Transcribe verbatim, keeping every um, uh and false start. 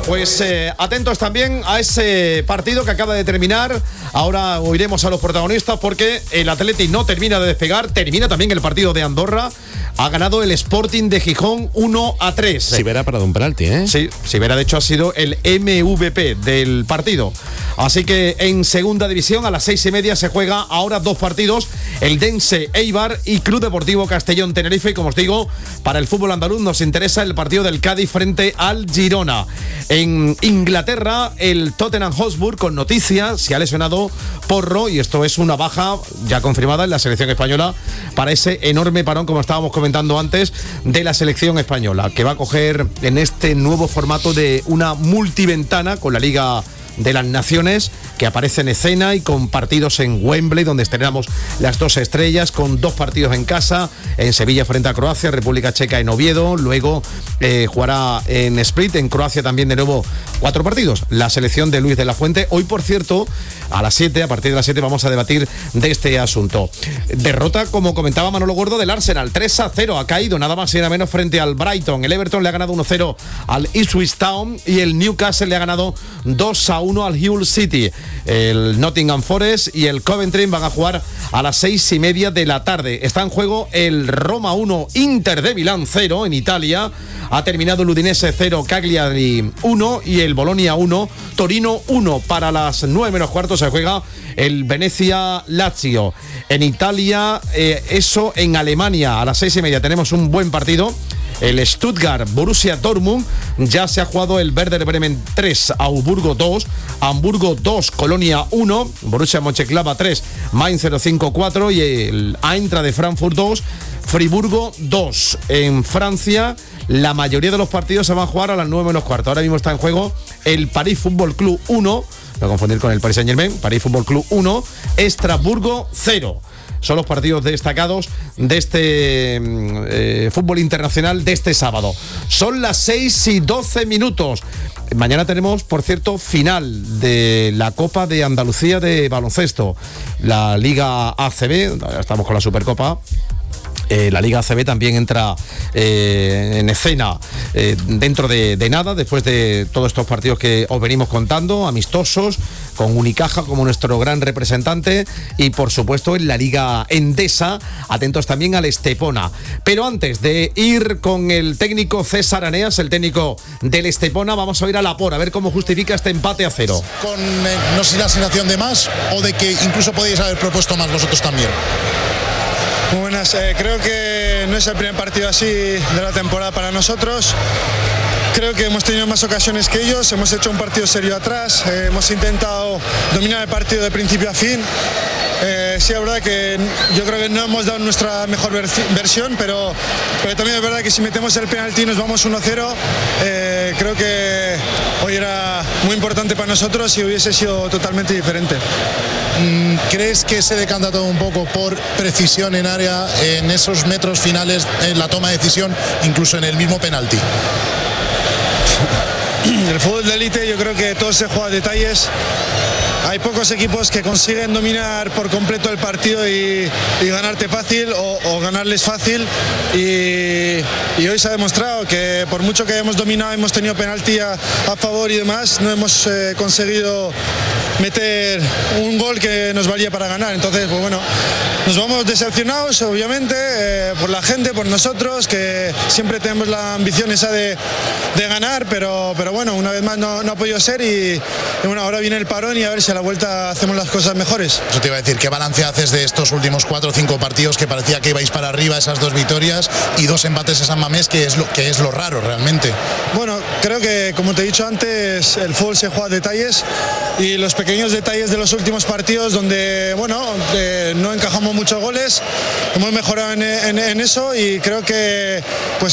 Pues eh, atentos también a ese partido que acaba de terminar. Ahora oiremos a los protagonistas porque el Athletic no termina de despegar. Termina también el partido de Andorra. Ha ganado el Sporting de Gijón uno a tres. Sivera ha parado un penalti, ¿eh? Sí, Sivera de hecho ha sido el M V P del partido. Así que en segunda división a las seis y media se juega ahora dos partidos. El Dense Eibar y Club Deportivo Castellón Tenerife. Y como os digo, para el fútbol andaluz nos interesa el partido del Cádiz frente al Girona. En Inglaterra, el Tottenham Hotspur con noticias, se ha lesionado Porro y esto es una baja ya confirmada en la selección española para ese enorme parón, como estábamos comentando antes, de la selección española, que va a coger en este nuevo formato de una multiventana con la Liga de las Naciones, que aparece en escena y con partidos en Wembley, donde estrenamos las dos estrellas, con dos partidos en casa, en Sevilla frente a Croacia, República Checa en Oviedo, luego eh, jugará en Split, en Croacia también de nuevo cuatro partidos, la selección de Luis de la Fuente. Hoy, por cierto, a las siete, a partir de las siete vamos a debatir de este asunto. Derrota, como comentaba Manolo Gordo, del Arsenal, tres a cero, ha caído nada más y nada menos frente al Brighton. El Everton le ha ganado uno cero al Ipswich Town y el Newcastle le ha ganado dos a uno al Hull City. El Nottingham Forest y el Coventry van a jugar a las seis y media de la tarde. Está en juego el Roma uno, Inter de Milán cero en Italia. Ha terminado el Udinese cero, Cagliari uno y el Bolonia uno, Torino uno. Para las nueve menos cuarto se juega el Venecia Lazio. En Italia, eh, eso en Alemania, a las seis y media tenemos un buen partido. El Stuttgart Borussia Dortmund, ya se ha jugado el Werder Bremen tres, Augsburgo dos, Hamburgo dos, Colonia uno, Borussia Mönchengladbach tres, Mainz cero cinco cuatro y el Eintracht de Frankfurt dos, Friburgo dos. En Francia, la mayoría de los partidos se van a jugar a las nueve menos cuarto. Ahora mismo está en juego el París Fútbol Club uno, no confundir con el Paris Saint-Germain, París Fútbol Club uno, Estrasburgo cero. Son los partidos destacados de este eh, fútbol internacional de este sábado. Son las seis y doce minutos. Mañana tenemos, por cierto, final de la Copa de Andalucía de baloncesto. La Liga A C B, estamos con la Supercopa. Eh, la Liga A C B también entra eh, en escena eh, dentro de, de nada, después de todos estos partidos que os venimos contando, amistosos, con Unicaja como nuestro gran representante y por supuesto en la Liga Endesa, atentos también al Estepona. Pero antes de ir con el técnico César Aneas, el técnico del Estepona, vamos a ir a Lapor a ver cómo justifica este empate a cero. Con eh, no sé si la sensación de más o de que incluso podéis haber propuesto más vosotros también. Muy buenas, eh, creo que no es el primer partido así de la temporada para nosotros. Creo que hemos tenido más ocasiones que ellos, hemos hecho un partido serio atrás, eh, hemos intentado dominar el partido de principio a fin. Eh, sí, es verdad que yo creo que no hemos dado nuestra mejor versión, pero, pero también es verdad que si metemos el penalti y nos vamos uno cero, eh, creo que hoy era muy importante para nosotros y hubiese sido totalmente diferente. ¿Crees que se decanta todo un poco por precisión en área, en esos metros finales, en la toma de decisión, incluso en el mismo penalti? El fútbol de élite yo creo que todo se juega a detalles. Hay pocos equipos que consiguen dominar por completo el partido y, y ganarte fácil o, o ganarles fácil y, y hoy se ha demostrado que por mucho que hemos dominado, hemos tenido penalti a, a favor y demás, no hemos eh, conseguido meter un gol que nos valía para ganar. Entonces, pues bueno, nos vamos decepcionados obviamente eh, por la gente, por nosotros, que siempre tenemos la ambición esa de, de ganar, pero, pero bueno, una vez más no, no ha podido ser y, y bueno, ahora viene el parón y a ver si a la vuelta hacemos las cosas mejores. Eso te iba a decir, ¿qué balance haces de estos últimos cuatro o cinco partidos que parecía que ibais para arriba, esas dos victorias y dos empates en San Mamés, que es lo, que es lo raro realmente? Bueno, creo que como te he dicho antes, el fútbol se juega a detalles y los pequeños detalles de los últimos partidos donde, bueno, eh, no encajamos muchos goles, hemos mejorado en, en, en eso y creo que pues